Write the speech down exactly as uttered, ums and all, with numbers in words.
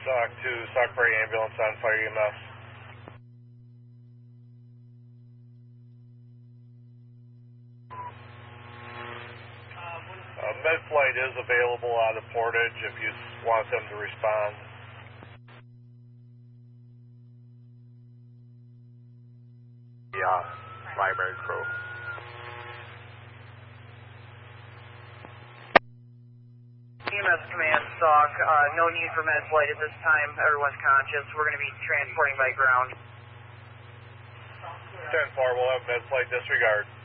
Sock to Sock Prairie Ambulance on fire E M S. Uh, med flight is available out of Portage if you want them to respond. Yeah, primary crew. E M S Command, Sock, uh, no need for med flight at this time. Everyone's conscious. We're going to be transporting by ground. ten four, we'll have med flight disregard.